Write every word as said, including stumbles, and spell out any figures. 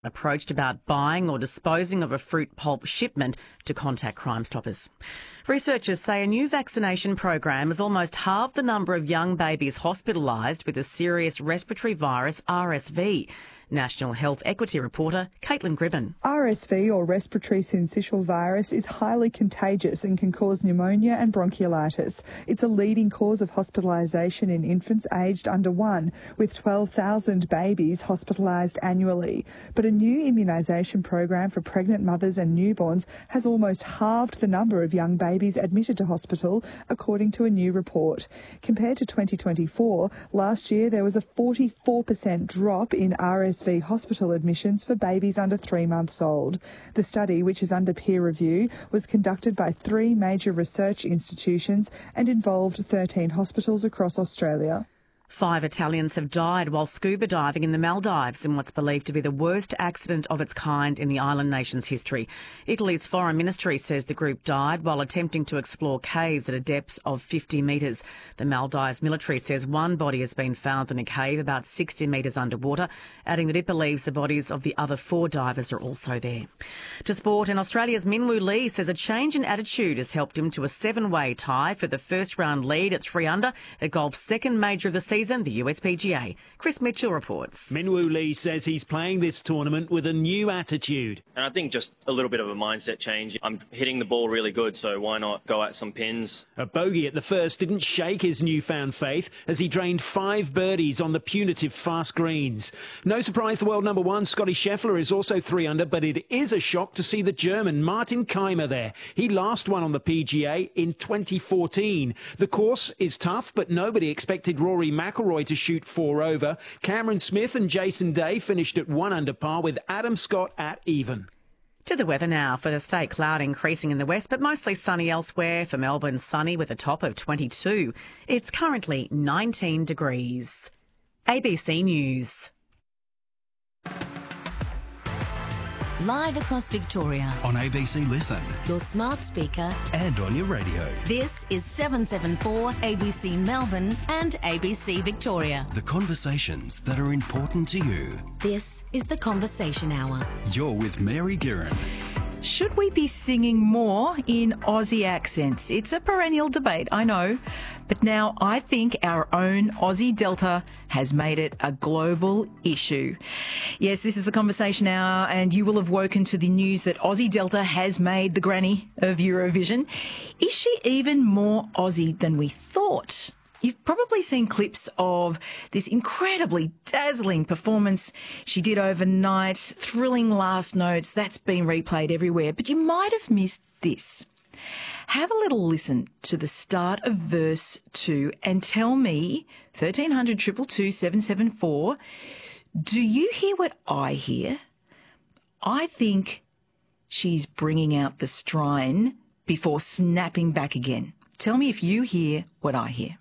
approached about buying or disposing of a fruit pulp shipment to contact Crime Stoppers. Researchers say a new vaccination program has almost halved the number of young babies hospitalised with a serious respiratory virus, R S V. National Health Equity reporter Caitlin Gribben. R S V, or respiratory syncytial virus, is highly contagious and can cause pneumonia and bronchiolitis. It's a leading cause of hospitalisation in infants aged under one, with twelve thousand babies hospitalised annually. But a new immunisation program for pregnant mothers and newborns has almost halved the number of young babies admitted to hospital, according to a new report. Compared to twenty twenty-four, last year there was a forty-four percent drop in R S V hospital admissions for babies under three months old. The study, which is under peer review, was conducted by three major research institutions and involved thirteen hospitals across Australia. Five Italians have died while scuba diving in the Maldives in what's believed to be the worst accident of its kind in the island nation's history. Italy's foreign ministry says the group died while attempting to explore caves at a depth of fifty metres. The Maldives military says one body has been found in a cave about sixty metres underwater, adding that it believes the bodies of the other four divers are also there. To sport, and Australia's Minwoo Lee says a change in attitude has helped him to a seven-way tie for the first round lead at three under at golf's second major of the season, the U S P G A. Chris Mitchell reports. Minwoo Lee says he's playing this tournament with a new attitude. And I think just a little bit of a mindset change. I'm hitting the ball really good, so why not go at some pins? A bogey at the first didn't shake his newfound faith as he drained five birdies on the punitive fast greens. No surprise the world number one, Scotty Scheffler, is also three under, but it is a shock to see the German Martin Keimer there. He last won on the P G A in twenty fourteen. The course is tough, but nobody expected Rory McIlroy to shoot four over. Cameron Smith and Jason Day finished at one under par with Adam Scott at even. To the weather now. For the state, cloud increasing in the west, but mostly sunny elsewhere. For Melbourne, sunny with a top of twenty-two. It's currently nineteen degrees. A B C News. Live across Victoria. On A B C Listen. Your smart speaker. And on your radio. This is seven seven four A B C Melbourne and A B C Victoria. The conversations that are important to you. This is The Conversation Hour. You're with Mary Guerin. Should we be singing more in Aussie accents? It's a perennial debate, I know. But now I think our own Aussie Delta has made it a global issue. Yes, this is The Conversation Hour, and you will have woken to the news that Aussie Delta has made the granny of Eurovision. Is she even more Aussie than we thought? You've probably seen clips of this incredibly dazzling performance she did overnight, thrilling last notes, that's been replayed everywhere. But you might have missed this. Have a little listen to the start of verse two and tell me, thirteen hundred, two two two, seven seven four, do you hear what I hear? I think she's bringing out the strine before snapping back again. Tell me if you hear what I hear.